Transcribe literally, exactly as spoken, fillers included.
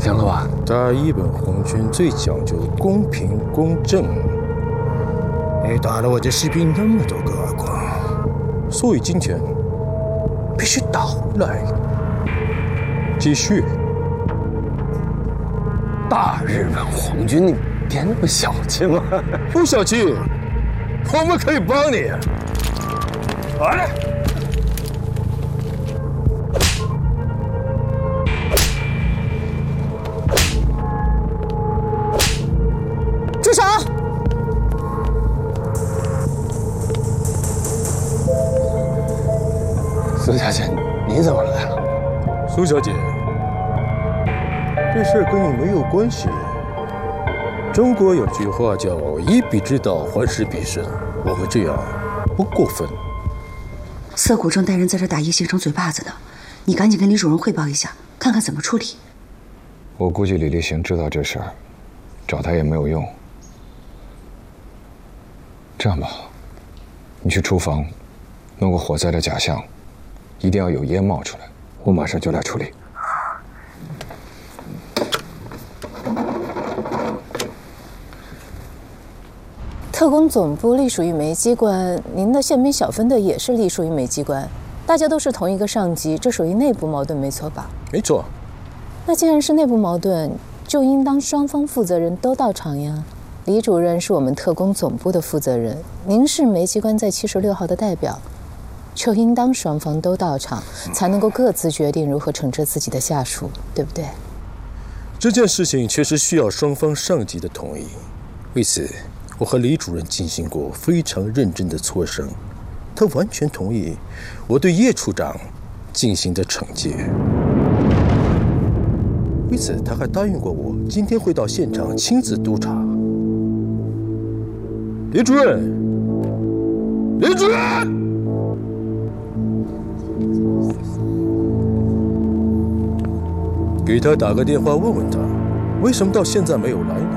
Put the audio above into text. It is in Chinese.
行了吧？ 大一本红军最讲究公平公正。你打了我这士兵那么多个耳光，所以今天必须打回来。继续。 大日本皇军，你别那么小气嘛！ 不小气，我们可以帮你。来。 住手！ 苏小姐，你怎么来了？ 苏小姐，这事儿跟你没有关系。中国有句话叫“以彼之道还施彼身”，我们这样不过分。 涩谷正带人在这打叶先生嘴巴子呢，你赶紧跟李主任汇报一下，看看怎么处理。 我估计李立行知道这事儿，找他也没有用。这样吧，你去厨房弄个火灾的假象，一定要有烟冒出来，我马上就来处理。 特工总部隶属于煤机关，您的宪兵小分队也是隶属于煤机关，大家都是同一个上级，这属于内部矛盾，没错吧？ 没错。 那既然是内部矛盾，就应当双方负责人都到场呀。李主任是我们特工总部的负责人，您是煤机关在七十六号的代表，就应当双方都到场，才能够各自决定如何惩治自己的下属，对不对？ 这件事情确实需要双方上级的同意，为此我和李主任进行过非常认真的磋商，他完全同意我对叶处长进行的惩戒。为此，他还答应过我今天会到现场亲自督查。李主任，李主任，给他打个电话问问他，为什么到现在没有来呢？